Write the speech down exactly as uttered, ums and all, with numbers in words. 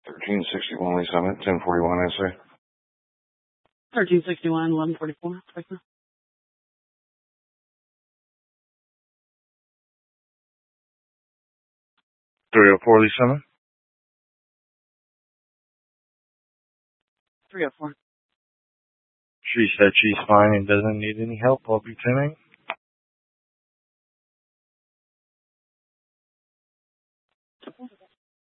thirteen sixty-one Lee Summit, ten forty-one S A. thirteen sixty-one, eleven forty-four. three oh four Lee Summit. three oh four. She said she's fine and doesn't need any help while returning.